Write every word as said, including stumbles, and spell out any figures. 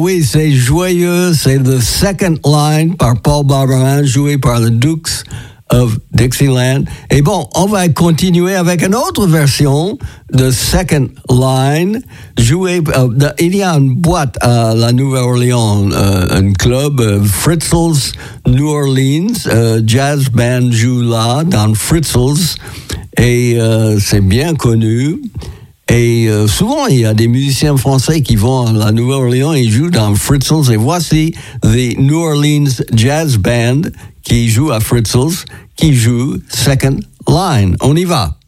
oui, c'est joyeux. C'est The Second Line par Paul Barbarin, joué par the Dukes of Dixieland. Et bon, on va continuer avec une autre version de Second Line, jouée. Euh, de, il y a une boîte à la Nouvelle-Orléans, euh, un club, euh, Fritzl's New Orleans. Euh, jazz band joue là, dans Fritzl's, et euh, c'est bien connu. Et euh, souvent, il y a des musiciens français qui vont à la Nouvelle-Orléans et jouent dans Fritzl's. Et voici the New Orleans Jazz Band qui joue à Fritzl's, qui joue Second Line. On y va.